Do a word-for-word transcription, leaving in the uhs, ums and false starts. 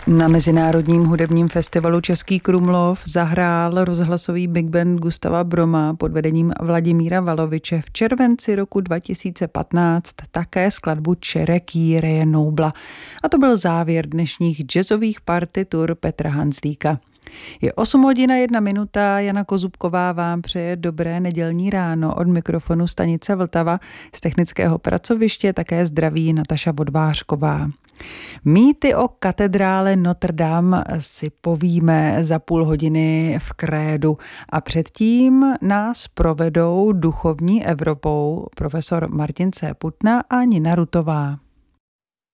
Na Mezinárodním hudebním festivalu Český Krumlov zahrál rozhlasový big band Gustava Broma pod vedením Vladimíra Valoviče v červenci roku dva tisíce patnáct také skladbu Čereký Reje Noubla. A to byl závěr dnešních jazzových partitur Petra Hanzlíka. Je osm hodin a jedna minuta, Jana Kozubková vám přeje dobré nedělní ráno od mikrofonu stanice Vltava, z technického pracoviště také zdraví Nataša Vodvářková. Mýty o katedrále Notre Dame si povíme za půl hodiny v Krédu a předtím nás provedou duchovní Evropou profesor Martin C. Putna a Nina Rutová.